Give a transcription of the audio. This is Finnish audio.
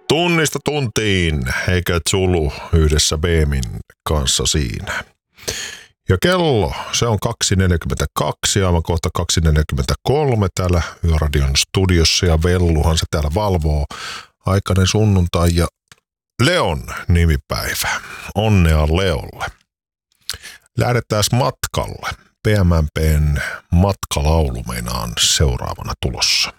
Tunnista tuntiin, eikä Zulu yhdessä Beemin kanssa siinä. Ja kello, se on 2.42, aivan kohta 2.43 täällä Yöradion studiossa ja Velluhan se täällä valvoo. Aikainen sunnuntai ja Leon nimipäivä. Onnea Leolle. Lähdetään matkalle. PMMPn matkalaulu meinaan seuraavana tulossa.